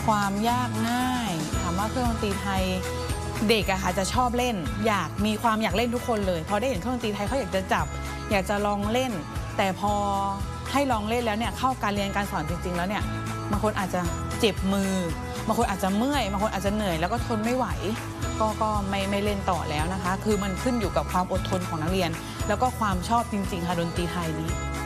ความยากง่ายถามว่าเครื่องดนตรีไทยเด็กอะค่ะจะชอบเล่นมีความอยากเล่นทุกคนเลยพอได้เห็นเครื่องดนตรีไทยเขาอยากจะจับอยากจะลองเล่นแต่พอให้ลองเล่นแล้วเนี่ยเข้าการเรียนการสอนจริงๆแล้วเนี่ยบางคนอาจจะเจ็บมือบางคนอาจจะเมื่อยบางคนอาจจะเหนื่อยแล้วก็ทนไม่ไหวก็ไม่เล่นต่อแล้วนะคะคือมันขึ้นอยู่กับความอดทนของนักเรียนแล้วก็ความชอบจริงๆค่ะดนตรีไทยนี้